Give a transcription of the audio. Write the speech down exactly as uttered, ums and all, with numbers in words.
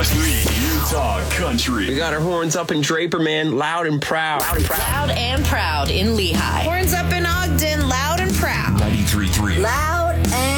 Complete Utah Country. We got our horns up in Draper, man. Loud and proud. Loud and proud. Loud and proud in Lehigh. Horns up in Ogden. Loud and proud. ninety-three point three. Loud and